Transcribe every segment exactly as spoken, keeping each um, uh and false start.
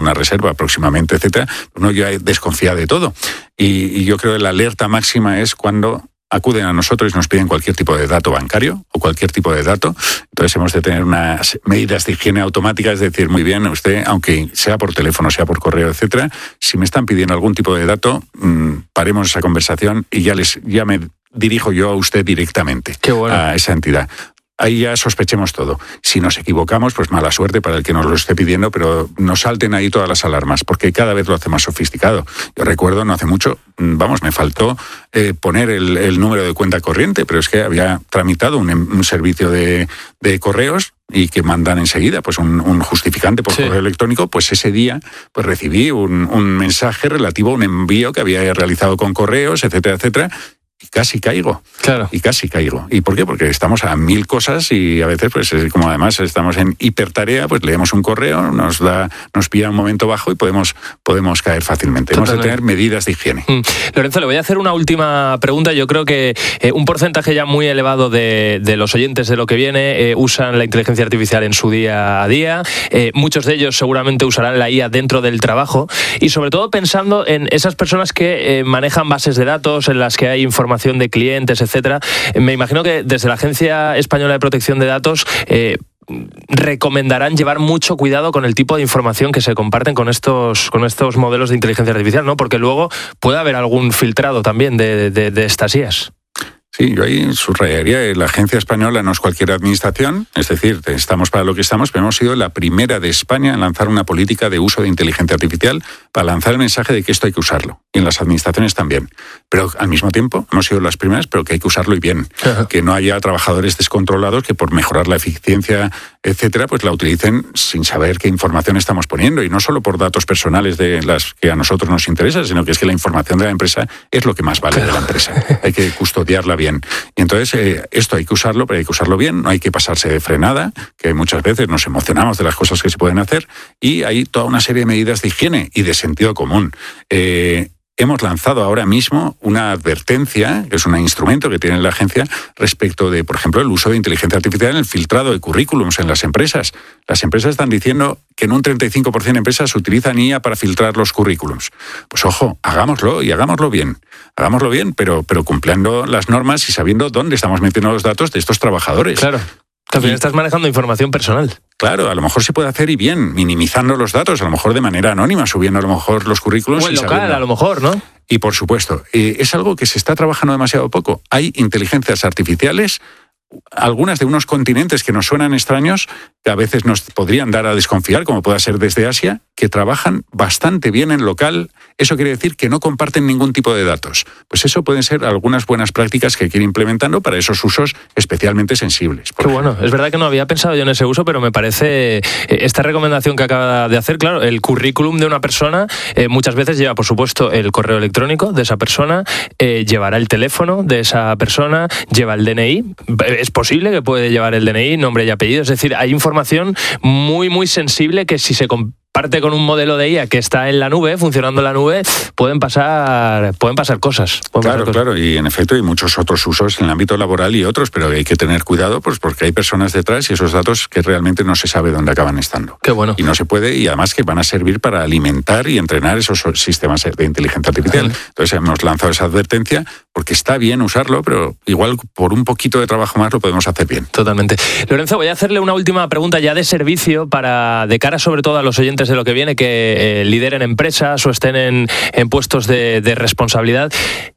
una reserva próximamente, etcétera, uno ya desconfía de todo. Y, y yo creo que la alerta máxima es cuando acuden a nosotros y nos piden cualquier tipo de dato bancario o cualquier tipo de dato. Entonces hemos de tener unas medidas de higiene automáticas, es decir, muy bien, usted, aunque sea por teléfono, sea por correo, etcétera, si me están pidiendo algún tipo de dato, mmm, paremos esa conversación y ya les ya me dirijo yo a usted directamente. Qué bueno. A esa entidad. Ahí ya sospechemos todo. Si nos equivocamos, pues mala suerte para el que nos lo esté pidiendo, pero nos salten ahí todas las alarmas, porque cada vez lo hace más sofisticado. Yo recuerdo, no hace mucho, vamos, me faltó eh, poner el, el número de cuenta corriente, pero es que había tramitado un, un servicio de, de correos y que mandan enseguida pues un, un justificante por sí. correo electrónico, pues ese día pues recibí un, un mensaje relativo a un envío que había realizado con correos, etcétera, etcétera, y casi caigo. Claro. Y casi caigo. ¿Y por qué? Porque estamos a mil cosas y a veces, pues como además estamos en hipertarea, pues leemos un correo, nos da, nos pilla un momento bajo y podemos, podemos caer fácilmente. Totalmente. Hemos de tener medidas de higiene. Mm. Lorenzo, le voy a hacer una última pregunta. Yo creo que eh, un porcentaje ya muy elevado de, de los oyentes de Lo que viene eh, usan la inteligencia artificial en su día a día. Eh, muchos de ellos seguramente usarán la I A dentro del trabajo y sobre todo pensando en esas personas que eh, manejan bases de datos en las que hay información de clientes, etcétera. Me imagino que desde la Agencia Española de Protección de Datos eh, recomendarán llevar mucho cuidado con el tipo de información que se comparten con estos, con estos modelos de inteligencia artificial, ¿no? Porque luego puede haber algún filtrado también de, de, de estas I As. Sí, yo ahí subrayaría, la Agencia Española no es cualquier administración, es decir, estamos para lo que estamos, pero hemos sido la primera de España en lanzar una política de uso de inteligencia artificial para lanzar el mensaje de que esto hay que usarlo, y en las administraciones también. Pero al mismo tiempo, hemos sido las primeras, pero que hay que usarlo y bien, Ajá. que no haya trabajadores descontrolados que por mejorar la eficiencia, etcétera, pues la utilicen sin saber qué información estamos poniendo, y no solo por datos personales de las que a nosotros nos interesan, sino que es que la información de la empresa es lo que más vale de la empresa. Hay que custodiarla bien. Y entonces eh, esto hay que usarlo, pero hay que usarlo bien, no hay que pasarse de frenada, que muchas veces nos emocionamos de las cosas que se pueden hacer, y hay toda una serie de medidas de higiene y de sentido común. Eh, Hemos lanzado ahora mismo una advertencia, que es un instrumento que tiene la agencia, respecto de, por ejemplo, el uso de inteligencia artificial en el filtrado de currículums en las empresas. Las empresas están diciendo que en un treinta y cinco por ciento de empresas utilizan I A para filtrar los currículums. Pues ojo, hagámoslo y hagámoslo bien. Hagámoslo bien, pero, pero cumpliendo las normas y sabiendo dónde estamos metiendo los datos de estos trabajadores. Claro. También estás manejando información personal. Claro, a lo mejor se puede hacer y bien, minimizando los datos, a lo mejor de manera anónima, subiendo a lo mejor los currículos. O en local, sabiendo. A lo mejor, ¿no? Y por supuesto, eh, es algo que se está trabajando demasiado poco. Hay inteligencias artificiales, algunas de unos continentes que nos suenan extraños, que a veces nos podrían dar a desconfiar, como pueda ser desde Asia, que trabajan bastante bien en local. Eso quiere decir que no comparten ningún tipo de datos. Pues eso pueden ser algunas buenas prácticas que hay que ir implementando para esos usos especialmente sensibles. Qué bueno. Es verdad que no había pensado yo en ese uso, pero me parece esta recomendación que acaba de hacer, claro, el currículum de una persona eh, muchas veces lleva, por supuesto, el correo electrónico de esa persona, eh, llevará el teléfono de esa persona, lleva el D N I. Es posible que puede llevar el D N I, nombre y apellido. Es decir, hay información muy, muy sensible que si se comparte con un modelo de I A que está en la nube, funcionando en la nube, pueden pasar, pueden pasar cosas. Pueden claro, pasar claro. cosas. Y en efecto hay muchos otros usos en el ámbito laboral y otros, pero hay que tener cuidado pues porque hay personas detrás y esos datos que realmente no se sabe dónde acaban estando. Qué bueno. Y no se puede, y además que van a servir para alimentar y entrenar esos sistemas de inteligencia artificial. Uh-huh. Entonces hemos lanzado esa advertencia porque está bien usarlo, pero igual por un poquito de trabajo más lo podemos hacer bien. Totalmente. Lorenzo, voy a hacerle una última pregunta ya de servicio para, de cara sobre todo a los oyentes de Lo que viene, que eh, lideren empresas o estén en, en puestos de, de responsabilidad.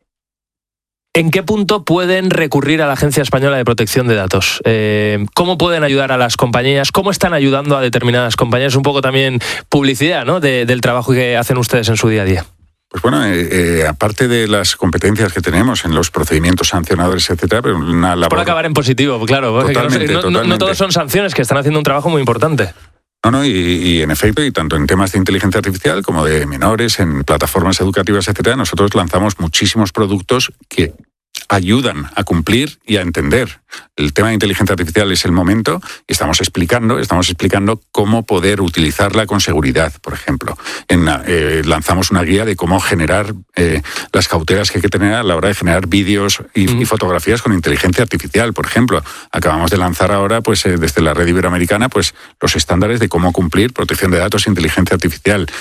¿En qué punto pueden recurrir a la Agencia Española de Protección de Datos? Eh, ¿Cómo pueden ayudar a las compañías? ¿Cómo están ayudando a determinadas compañías? Un poco también publicidad, ¿no?, de, del trabajo que hacen ustedes en su día a día. Pues bueno, eh, eh, aparte de las competencias que tenemos en los procedimientos sancionadores, etcétera, pero una labor... Por acabar en positivo, claro. Totalmente, no, no, totalmente. no todos son sanciones, que están haciendo un trabajo muy importante. No, no, y, y en efecto, y tanto en temas de inteligencia artificial como de menores, en plataformas educativas, etcétera, nosotros lanzamos muchísimos productos que ayudan a cumplir y a entender. El tema de inteligencia artificial es el momento y estamos explicando, estamos explicando cómo poder utilizarla con seguridad, por ejemplo. En, eh, lanzamos una guía de cómo generar eh, las cautelas que hay que tener a la hora de generar vídeos y, mm. y fotografías con inteligencia artificial, por ejemplo. Acabamos de lanzar ahora, pues eh, desde la red iberoamericana, pues los estándares de cómo cumplir protección de datos e inteligencia artificial.